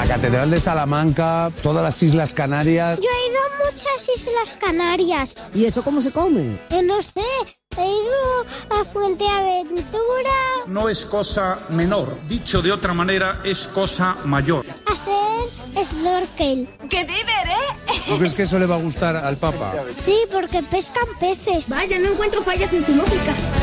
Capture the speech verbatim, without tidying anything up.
Catedral de Salamanca, todas las Islas Canarias. Yo he ido a muchas Islas Canarias. ¿Y eso cómo se come? Eh, no sé, he ido a Fuenteventura. No es cosa menor, dicho de otra manera, es cosa mayor. Hacer snorkel. ¡Qué diver, eh! ¿Tú crees que eso le va a gustar al Papa? Sí, porque pescan peces. Vaya, no encuentro fallas en su lógica.